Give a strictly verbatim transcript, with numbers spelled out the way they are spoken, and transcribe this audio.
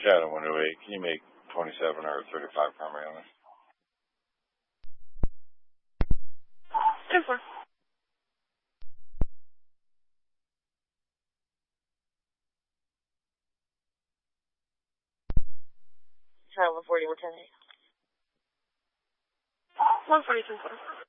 Channel one oh eight, can you make twenty-seven or thirty-five primary on this? ten four. Channel one forty, one ten eight. one forty, ten four.